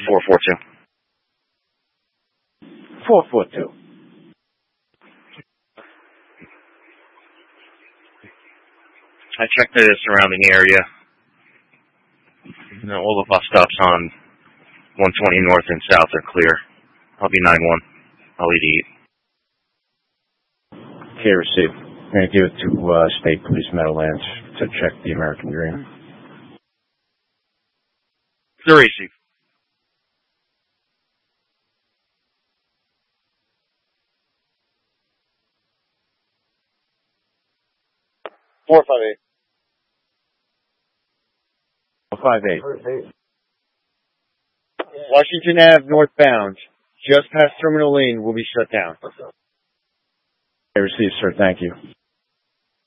442. 442. I checked the surrounding area. All the bus stops on 120 north and south are clear. I'll be 9-1. I'll lead 8. Okay, received. I'm going to give it to State Police Meadowlands to check the American Dream. The receive. Four five eight. 458. Washington Ave northbound, just past Terminal Lane, will be shut down. Okay, received, sir. Thank you.